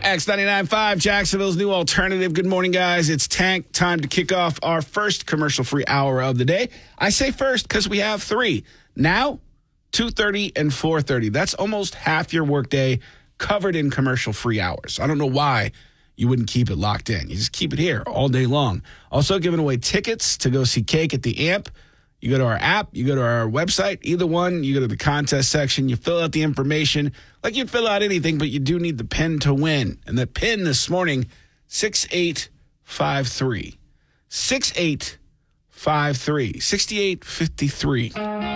X99.5, Jacksonville's new alternative. Good morning, guys. It's Tank. Time to kick off our first commercial-free hour of the day. I say first because we have three. Now, 2:30 and 4:30. That's almost half your workday covered in commercial-free hours. I don't know why you wouldn't keep it locked in. You just keep it here all day long. Also giving away tickets to go see Cake at the Amp. You go to our app, you go to our website, either one, you go to the contest section, you fill out the information like you'd fill out anything, but you do need the PIN to win. And the PIN this morning, 6853. 6853. 6853.